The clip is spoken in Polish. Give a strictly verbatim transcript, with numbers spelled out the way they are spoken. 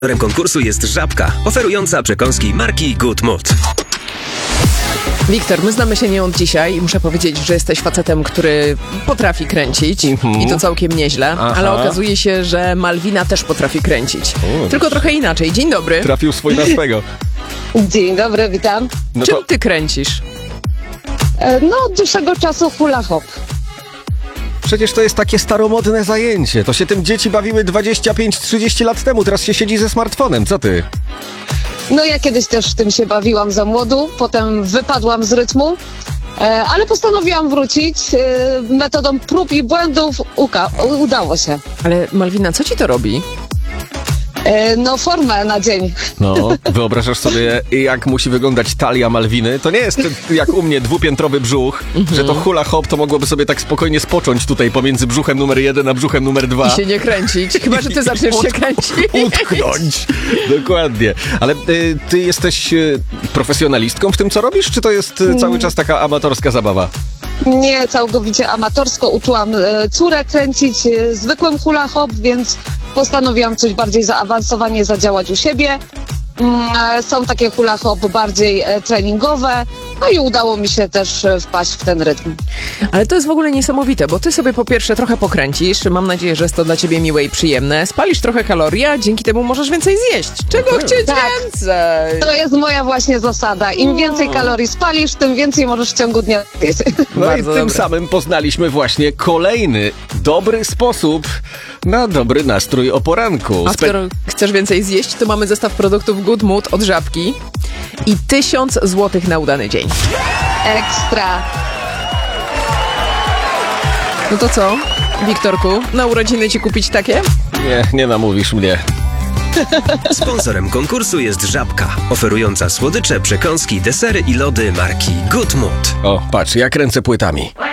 Sponsorem konkursu jest Żabka, oferująca przekąski marki Good Mood. Wiktor, my znamy się nie od dzisiaj i muszę powiedzieć, że jesteś facetem, który potrafi kręcić mm-hmm. i to całkiem nieźle, Aha. ale okazuje się, że Malwina też potrafi kręcić. U, Tylko trochę inaczej. Dzień dobry. Trafił swój na swego. Dzień dobry, witam. No Czym to... ty kręcisz? No, od dłuższego czasu hula hop. Przecież to jest takie staromodne zajęcie. To się tym dzieci bawiły dwadzieścia pięć trzydzieści lat temu. Teraz się siedzi ze smartfonem. Co ty? No ja kiedyś też w tym się bawiłam za młodu, potem wypadłam z rytmu, e, ale postanowiłam wrócić e, metodą prób i błędów. Uka, udało się. Ale Malwina, co ci to robi? E, no formę na dzień. No, wyobrażasz sobie, jak musi wyglądać talia Malwiny? To nie jest jak u mnie dwupiętrowy brzuch, mm-hmm. że to hula hop to mogłoby sobie tak spokojnie spocząć tutaj pomiędzy brzuchem numer jeden a brzuchem numer dwa. I się nie kręcić, chyba że ty zaczniesz się kręcić. Utknąć, dokładnie. Ale y, ty jesteś y, profesjonalistką w tym, co robisz, czy to jest y, cały czas taka amatorska zabawa? Nie, całkowicie amatorsko. Uczyłam e, córę kręcić e, zwykłym hula hop, więc postanowiłam coś bardziej zaawansowanie zadziałać u siebie. Mm, są takie hula hop bardziej e, treningowe, no i udało mi się też e, wpaść w ten rytm. Ale to jest w ogóle niesamowite, bo ty sobie po pierwsze trochę pokręcisz, mam nadzieję, że jest to dla ciebie miłe i przyjemne, spalisz trochę kalorii, a dzięki temu możesz więcej zjeść. Czego okay. chcieć tak. więcej? To jest moja właśnie zasada. Im więcej kalorii spalisz, tym więcej możesz w ciągu dnia zjeść. No Bardzo i tym dobre. samym poznaliśmy właśnie kolejny dobry sposób na dobry nastrój o poranku. A skoro chcesz więcej zjeść, to mamy zestaw produktów Good Mood od Żabki i tysiąc złotych na udany dzień. Ekstra. No to co, Wiktorku, na urodziny ci kupić takie? Nie, nie namówisz mnie. Sponsorem konkursu jest Żabka, oferująca słodycze, przekąski, desery i lody marki Good Mood. O, patrz, ja kręcę płytami.